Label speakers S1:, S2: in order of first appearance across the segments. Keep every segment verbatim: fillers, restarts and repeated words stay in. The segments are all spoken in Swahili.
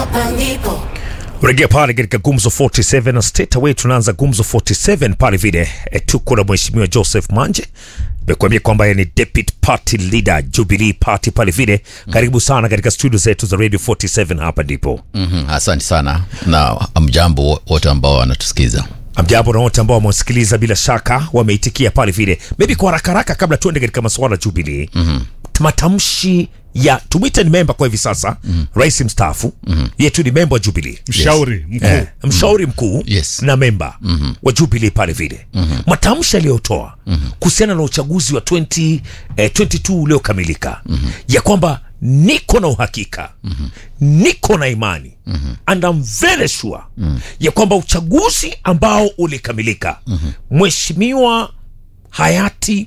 S1: Hapa ndipo
S2: Urejea pale katika Gumzo forty-seven na State Away. Tunaanza Gumzo forty-seven pale vile e, tuko na Mheshimiwa Joseph Manje. Nimekuambia kwamba yeye ni Deputy Party Leader Jubilee Party pale vile. Mm. Karibu sana katika studio zetu za Radio forty-seven hapa ndipo.
S3: Mhm, asante sana. Na amjambo wote ambao wanatusikiza.
S2: Amjambo na wote ambao wamesikiliza, bila shaka wameitikia pale vile. Maybe kwa haraka haraka kabla tuende katika masuala ya Jubilee. Mhm. Matamshi ya tumwite ni member kwa hivi sasa, mm -hmm. Rais mstaafu, mm -hmm. yetu ni member wa Jubilee,
S4: mshauri mkuu,
S2: eh, mshauri mkuu,
S3: yes.
S2: na member mm -hmm. wa Jubilee pale vile. Mm -hmm. Matamshi aliyotoa mm -hmm. kuhusiana na uchaguzi wa twenty twenty-two uliokamilika, mm -hmm. ya kwamba niko na uhakika, mm -hmm. niko na imani, mm -hmm. and I'm very sure, mm -hmm. ya kwamba uchaguzi ambao ulikamilika, mm -hmm. Mheshimiwa hayati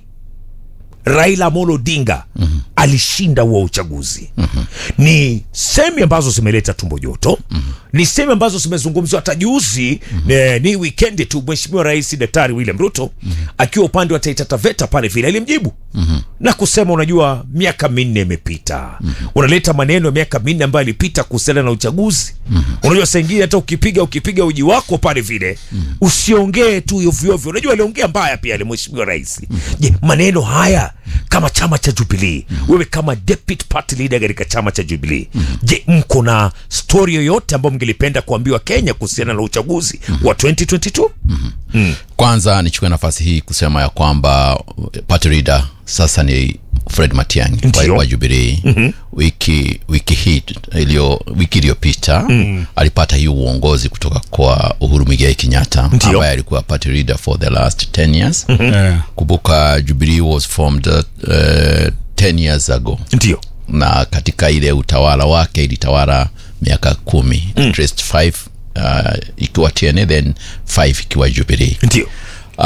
S2: Raila Amolo Odinga, mm -hmm. alishinda huo uchaguzi. Mm -hmm. Ni semi ambazo zimeleta tumbo joto. Mm -hmm. Ni semi ambazo zimezungumzwa hata juzi, mm -hmm. ni weekend tu Mheshimiwa Rais Daktari William Ruto, mm -hmm. akiwa upande wa Taita Taveta pale vile alimjibu, mm -hmm. na kusema unajua miaka minne imepita. Mm -hmm. Unaleta maneno ya miaka minne ambayo ilipita kuhusiana na uchaguzi. Mm -hmm. Unajua saingine hata ukipiga ukipiga uji wako pale vile, mm -hmm. usiongee tu ovyo ovyo. Unajua aliongea mbaya pia ile Mheshimiwa Rais. Mm -hmm. Je, maneno haya kama chama cha Jubilee, mm -hmm. wewe kama Deputy Party Leader katika chama cha Jubilee, mm -hmm. je, mko na story yoyote ambayo mngelipenda kuambiwa Kenya kuhusiana na uchaguzi, mm -hmm. wa twenty twenty-two? Mm -hmm. mm. Kwanza nichukue nafasi hii kusema ya kwamba Party Leader sasa ni Fred Matiang'i wa Jubilee. Mm -hmm. Wiki wiki hii ilio wiki iliyopita, mm -hmm. alipata hii uongozi kutoka kwa Uhuru Muigai Kenyatta, ambaye alikuwa Party Leader for the last ten years. Mm -hmm. yeah. Kubuka Jubilee was formed uh, ten years ago. Ndio. Na katika ile utawala wake ilitawala miaka kumi. Mm. Interest five uh, ikiwa T N A, then five ikiwa Jubilee. Ndio. Uh,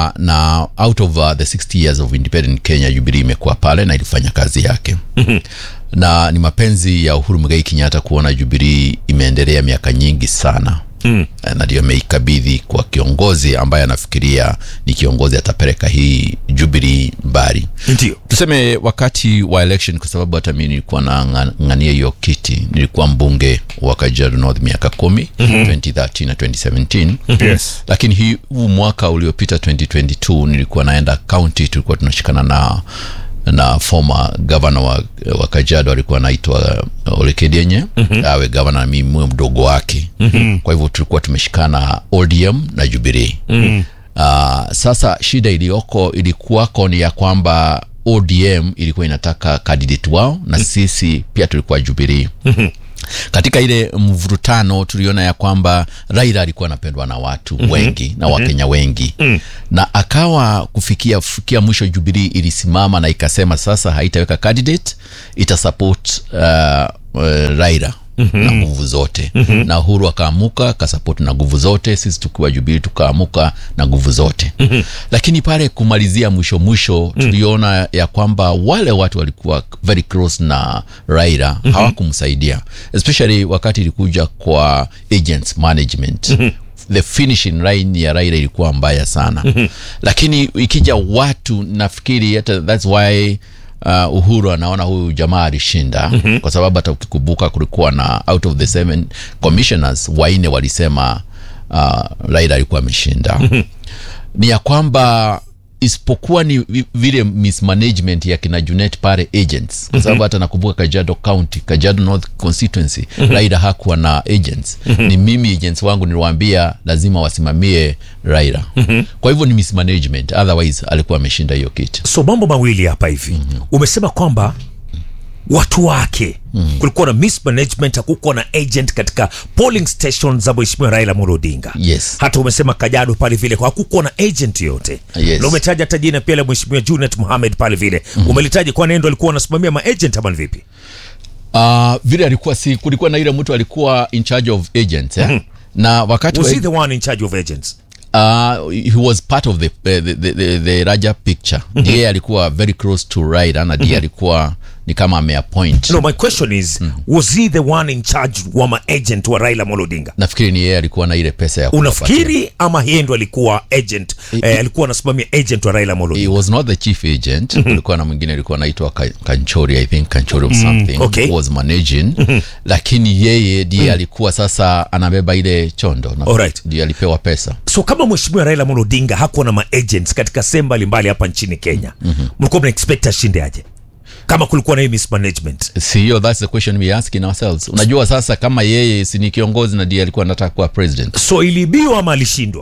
S2: na out of uh, the sixty years of independent Kenya, Jubilee imekuwa pale na ilifanya kazi yake. Mm -hmm. Na ni mapenzi ya Uhuru Muigai Kenyatta kuona Jubilee imeendelea miaka nyingi sana. Mm. Na ndio ameikabidhi kwa kiongozi ambaye anafikiria ni kiongozi atapeleka hii Jubilee mbali. Ndio. Tuseme wakati wa election, kwa sababu hata mimi nilikuwa na ngania hiyo kiti, nilikuwa mbunge wa Kajiado North miaka kumi, mm -hmm. twenty thirteen na twenty seventeen. Mm -hmm. Yes. Lakini hii mwaka uliopita twenty twenty-two nilikuwa naenda county, tulikuwa tunashikana na na former governor wa, wa Kajiado alikuwa anaitwa Ole Kidienye. Mm -hmm. awe governor, mimi mwe mdogo wake. Mm -hmm. Kwa hivyo tulikuwa tumeshikana O D M na Jubilee. Mm -hmm. Uh, sasa shida iliyoko ilikuwako ni ya kwamba O D M ilikuwa inataka candidate wao na sisi pia tulikuwa Jubilee. Mm -hmm. Katika ile mvurutano tuliona ya kwamba Raila alikuwa anapendwa na watu, mm -hmm. wengi na Wakenya wengi. Mm -hmm. Na akawa kufikia kufikia mwisho Jubilee ilisimama na ikasema sasa haitaweka candidate, ita support uh, uh, Raila. Mm -hmm. na nguvu zote. Mm -hmm. Na Uhuru akaamuka akasupport na nguvu zote, sisi tukiwa Jubilee tukaamuka na nguvu zote. Mm -hmm. Lakini pale kumalizia mwisho mwisho, mm -hmm. tuliona ya kwamba wale watu walikuwa very close na Raila, mm -hmm. hawakumsaidia, especially wakati ilikuja kwa agents management. Mm -hmm. The finishing line ya Raila ilikuwa mbaya sana. Mm -hmm. Lakini ikija watu, nafikiri hata that's why Uh, Uhuru anaona huyu jamaa alishinda. Mm -hmm. Kwa sababu hata ukikumbuka kulikuwa na out of the seven commissioners, waine walisema uh, Raila alikuwa ameshinda. Mm -hmm. Ni ya kwamba isipokuwa ni vile mismanagement ya kina Junet pare agents, kwa sababu hata nakumbuka Kajiado County, Kajiado North constituency, mm -hmm. Raila hakuwa na agents. Mm -hmm. Ni mimi agents wangu niliwaambia lazima wasimamie Raila. Mm -hmm. Kwa hivyo ni mismanagement, otherwise alikuwa ameshinda hiyo kiti. So mambo mawili hapa hivi. Mm -hmm. Umesema kwamba watu wake, mm. kulikuwa na mismanagement, hakukuwa na agent katika polling stations za Mheshimiwa Raila Amolo Odinga. Yes. Hata umesema Kajiado pale vile hakukuwa na agent yote. Yes. Na umetaja hata jina pia la Mheshimiwa Junet Mohamed pale vile. Mm -hmm. Umelitaja kwa nendo alikuwa anasimamia ma agent ama vipi? Uh, vile alikuwa si kulikuwa na ile mtu alikuwa in charge of agents, eh? Mm -hmm. Na wakati was he the one in charge of agents?
S3: Uh, he was part of the the the, the, the Raja picture. Mm -hmm. Yeye alikuwa very close to Raila na ndiye alikuwa ni kama ameappoint.
S2: No, my question is mm. was he the one in charge wa ma agent wa Raila Amolo Odinga?
S3: Nafikiri ni yeye alikuwa na ile pesa ya
S2: unafikiri ama yeye ndo alikuwa agent he, eh, alikuwa anasimamia agent wa Raila Amolo Odinga?
S3: He was not the chief agent. Mm-hmm. Kulikuwa na mwingine alikuwa anaitwa Kanchori, I think Kanchori or something. Mm, okay. Was managing. Mm-hmm. Lakini yeye ndiye mm. alikuwa sasa anabeba ile chondo na
S2: right.
S3: ndiye alipewa pesa.
S2: So kama mheshimiwa Raila Amolo Odinga hakuwa na ma agents katika sehemu mbalimbali hapa nchini Kenya, mm-hmm. mlikuwa mna expect ashinde aje kama kulikuwa na hii mismanagement?
S3: Sio, that's the question we asking ourselves. Unajua sasa kama yeye si ni kiongozi na ndiye alikuwa anataka kuwa president,
S2: so ilibiwa ama alishindwa?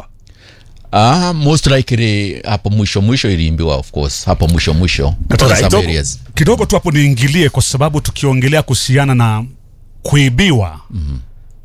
S3: Ah, most likely hapo mwisho mwisho iliimbiwa, of course. Hapo mwisho mwisho.
S1: Kidogo, kidogo tu hapo niingilie, kwa sababu tukiongelea kuhusiana na kuibiwa. Mm-hmm.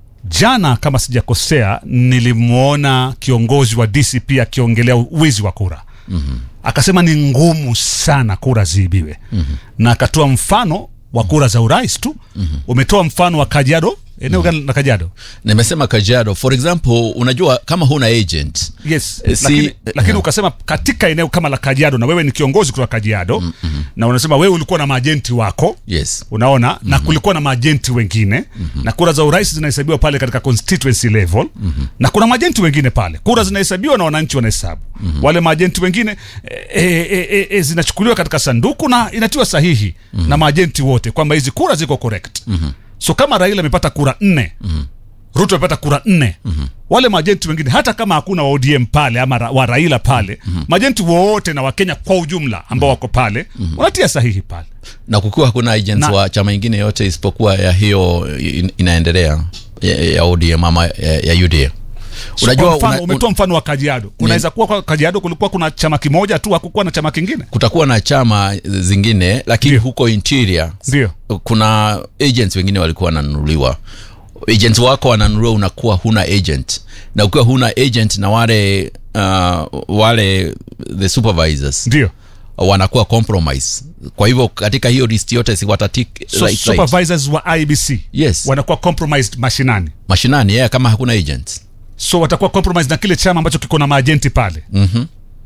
S1: Jana kama sijakosea nilimuona kiongozi wa D C P akiongelea wizi wa kura. Mm-hmm. Akasema ni ngumu sana kura ziibiwe. Mm-hmm. Na akatoa mfano wa kura za urais tu. Mm-hmm. Umetoa mfano wa Kajiado, eneo gani la Kajiado?
S3: Nimesema Kajiado. For example, unajua kama huna agent.
S1: Yes. Si, lakini lakini uh, ukasema katika eneo kama la Kajiado, na wewe ni kiongozi kutoka Kajiado. Mm-hmm. Na unasema wewe ulikuwa na maagenti wako.
S3: Yes.
S1: Unaona? Mm-hmm. Na kulikuwa na maagenti wengine. Mm-hmm. Na kura za urais zinahesabiwa pale katika constituency level. Mm-hmm. Na kuna maagenti wengine pale. Kura zinahesabiwa na wananchi wanahesabu. Mm-hmm. Wale maagenti wengine e, e, e, e, zinachukuliwa katika sanduku na inatiwa sahihi. Mm-hmm. Na maagenti wote kwamba hizi kura ziko correct. Mm-hmm. So kama Raila amepata kura nne, mm-hmm. Ruto amepata kura nne, mm-hmm. wale majenti wengine hata kama hakuna wa O D M pale ama ra, wa Raila pale, mm-hmm. majenti wote na Wakenya kwa ujumla ambao wako pale, mm-hmm. wanatia sahihi pale.
S3: Na kukiwa hakuna agents na, wa chama ingine yote isipokuwa ya hiyo in, inaendelea ya, ya O D M ama ya, ya U D A.
S1: Unajua una, umetoa mfano wa Kajiado. Unaweza kuwa kwa Kajiado kulikuwa kuna chama kimoja tu, hakukuwa na chama kingine.
S3: Kutakuwa na chama zingine, lakini Dio. Huko interior
S1: Dio.
S3: Kuna agents wengine walikuwa wananunuliwa. Agents wako wananunuliwa, unakuwa huna agent. Na ukiwa huna agent na wale uh, wale the supervisors
S1: Dio.
S3: wanakuwa compromise. Kwa hivyo katika hiyo list yote si watatik
S1: so, right, supervisors right. wa I B C
S3: yes.
S1: wanakuwa compromised mashinani.
S3: Mashinani yeah, kama hakuna agents.
S1: So watakuwa compromise na kile chama ambacho kiko na maagenti pale.
S3: Mhm.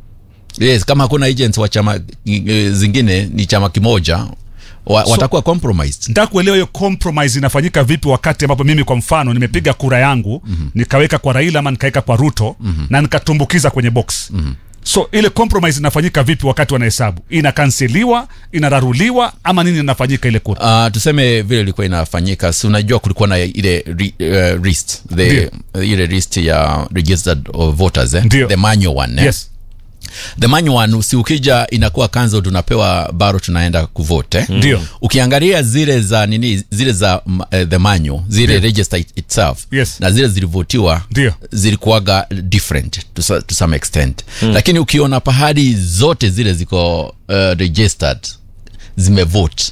S3: Yes, kama hakuna agents wa chama zingine ni chama kimoja wa, so, watakuwa compromised.
S1: Nataka kuelewa hiyo compromise inafanyika vipi wakati ambapo mimi kwa mfano nimepiga kura yangu, mm-hmm. nikaweka kwa Raila ama nikaweka kwa Ruto, mm-hmm. na nikatumbukiza kwenye box. Mm-hmm. So ile compromise inafanyika vipi wakati wanahesabu? Inakanseliwa, inararuliwa ama nini inafanyika ile kura?
S3: Uh, tuseme vile ilikuwa inafanyika. Si unajua kulikuwa na ile uh, list, the uh, ile list ya registered voters eh? The manual one. Eh?
S1: Yes.
S3: The manual one si ukija inakuwa kanzo tunapewa baro tunaenda kuvote. Eh?
S1: Ndio.
S3: Ukiangalia zile za nini, zile za uh, the manual, zile Dio. Register it, itself.
S1: Yes.
S3: Na zile zilivotiwa zilikuwaga different to, to some extent. Mm. Lakini ukiona pahali zote zile ziko uh, registered zimevote,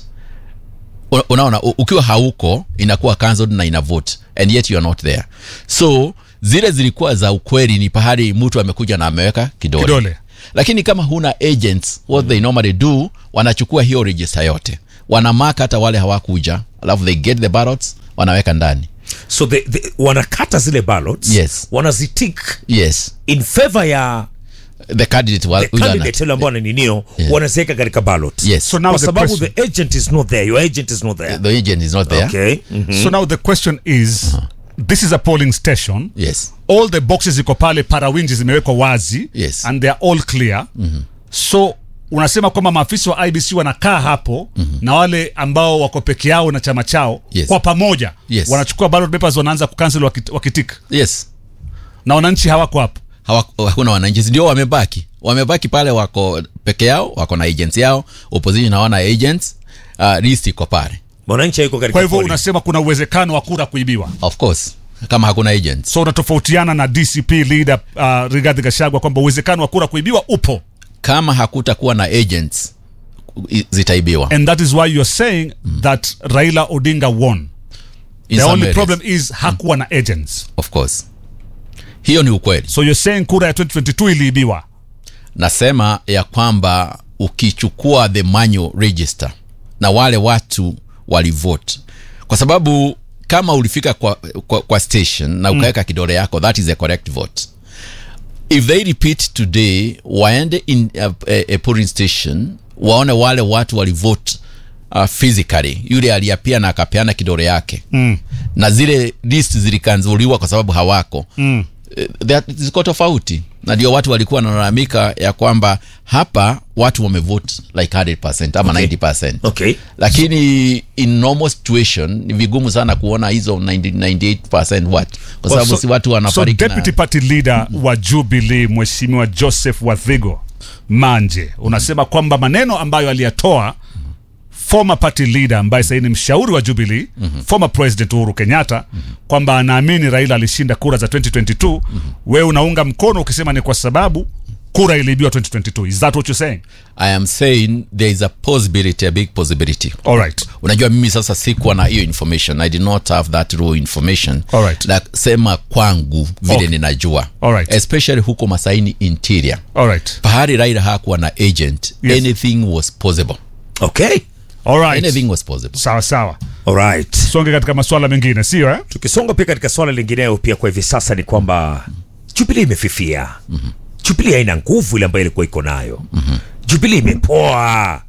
S3: unaona ukiwa hauko inakuwa cancelled na ina vote and yet you are not there. So zile zilikuwa za ukweli ni pahali mtu amekuja na ameweka kidole.
S1: Kidole.
S3: Lakini kama huna agents, what mm. they normally do, wanachukua hiyo register yote, wanamaka hata wale hawakuja, alafu they get the ballots, wanaweka ndani.
S2: So they, they wanakata zile ballots,
S3: yes.
S2: wanazitik
S3: yes.
S2: in favor ya
S3: the candidate
S2: wa, the candidate ambao ni ninio, yeah. wanaziweka katika ballot.
S3: Yes.
S1: So now
S2: kwa
S1: the
S2: sababu
S1: question,
S2: the agent is not there, your agent is not there.
S3: The agent is not there.
S2: Okay. Mm-hmm.
S1: So now the question is, uh-huh. this is a polling station.
S3: Yes.
S1: All the boxes ziko pale, parawinji zimewekwa wazi.
S3: Yes.
S1: And they are all clear. Mm-hmm. So unasema kwamba maafisa wa I B C wanakaa hapo, mm-hmm. na wale ambao wako peke yao na chama chao,
S3: yes.
S1: kwa pamoja,
S3: yes.
S1: wanachukua ballot papers, wanaanza kucancel wakitika.
S3: Yes.
S1: Na wananchi hawako hapo.
S3: Hawako, hakuna wananchi, ndio wamebaki. Wamebaki pale, wako peke yao, wako na agents yao, opposition hawana agents, uh, list iko pale.
S2: Wananchi yuko katika.
S1: Kwa hivyo unasema kuna uwezekano wa kura kuibiwa.
S3: Of course, kama hakuna agents.
S1: So unatofautiana na D C P leader uh, Rigathi Gachagua kwamba uwezekano wa kura kuibiwa upo.
S3: Kama hakutakuwa na agents zitaibiwa.
S1: And that is why you're saying mm. that Raila Odinga won. In the only areas. Problem is hakuwa mm. na agents.
S3: Of course. Hiyo ni ukweli.
S1: So you're saying kura ya twenty twenty-two iliibiwa.
S3: Nasema ya kwamba ukichukua the manual register na wale watu walivote, kwa sababu kama ulifika kwa, kwa, kwa station na ukaweka mm. kidole yako, that is a correct vote. If they repeat today, waende in a, a, a polling station, waone wale watu walivote uh, physically. Yule aliapia na akapeana kidole yake.
S1: Mm.
S3: Na zile list zilikanzuliwa kwa sababu hawako.
S1: Mm.
S3: Ziko tofauti. Na ndio watu walikuwa wanalalamika ya kwamba hapa watu wamevote like one hundred percent ama okay. ninety percent.
S2: Okay.
S3: Lakini in normal situation ni vigumu sana kuona hizo ninety, ninety-eight percent watu. Kwa sababu well, so, si watu wanafariki.
S1: So deputy na... party leader wa Jubilee Mheshimiwa Joseph Wathigo Manje unasema kwamba maneno ambayo aliyatoa former party leader ambaye sasa ni mshauri wa Jubilee, mm-hmm. former president Uhuru Kenyatta, mm-hmm. kwamba anaamini Raila alishinda kura za twenty twenty-two, mm-hmm. wewe unaunga mkono ukisema ni kwa sababu kura iliibiwa twenty twenty-two. Is that what you're saying?
S3: I am saying there is a possibility, a big possibility.
S1: All right.
S3: Unajua mimi sasa sikuwa na hiyo information. I did not have that raw information.
S1: All right.
S3: Na sema kwangu vile okay. ninajua.
S1: All right.
S3: Especially huko Masaini interior.
S1: All right.
S3: Pahali Raila hakuwa na agent, yes. anything was possible.
S2: Okay.
S1: All right.
S3: Anything was possible.
S1: Sawa sawa.
S2: All right.
S1: Songe katika masuala mengine, sio eh?
S2: Tukisonga pia katika swala lingineo pia kwa hivi sasa ni kwamba Jubilee imefifia. Mhm. Jubilee haina nguvu ile ambayo ilikuwa iko nayo. Mhm. Jubilee imepoa.